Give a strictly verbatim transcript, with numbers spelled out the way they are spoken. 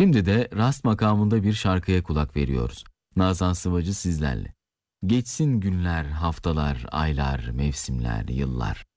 Şimdi de rast makamında bir şarkıya kulak veriyoruz. Nazan Sıvacı sizlerle. Geçsin günler, haftalar, aylar, mevsimler, yıllar.